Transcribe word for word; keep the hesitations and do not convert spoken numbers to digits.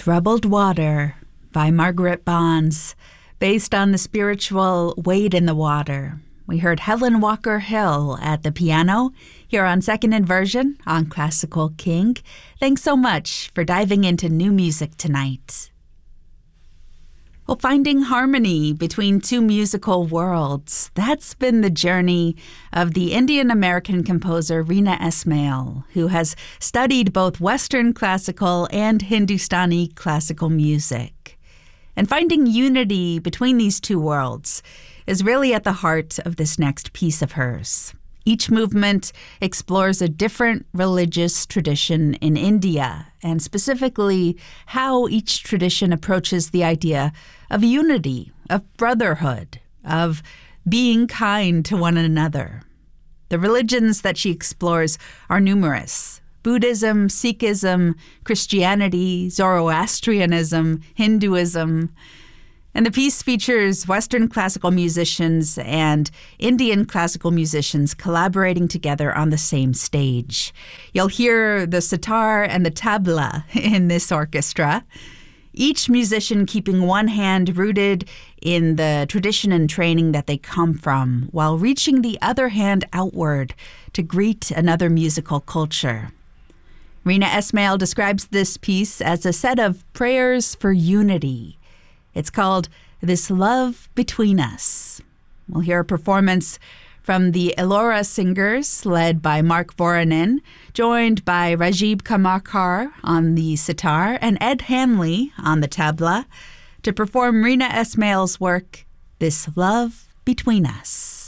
Troubled Water by Margaret Bonds, based on the spiritual Wade in the Water. We heard Helen Walker Hill at the piano here on Second Inversion on Classical King. Thanks so much for diving into new music tonight. Well, finding harmony between two musical worlds, that's been the journey of the Indian-American composer Reena Esmail, who has studied both Western classical and Hindustani classical music. And finding unity between these two worlds is really at the heart of this next piece of hers. Each movement explores a different religious tradition in India, and specifically how each tradition approaches the idea of unity, of brotherhood, of being kind to one another. The religions that she explores are numerous: Buddhism, Sikhism, Christianity, Zoroastrianism, Hinduism. And the piece features Western classical musicians and Indian classical musicians collaborating together on the same stage. You'll hear the sitar and the tabla in this orchestra, each musician keeping one hand rooted in the tradition and training that they come from, while reaching the other hand outward to greet another musical culture. Reena Esmail describes this piece as a set of prayers for unity. It's called This Love Between Us. We'll hear a performance from the Ellora Singers, led by Mark Voronin, joined by Rajib Kamarkar on the sitar and Ed Hanley on the tabla, to perform Reena Esmail's work, This Love Between Us.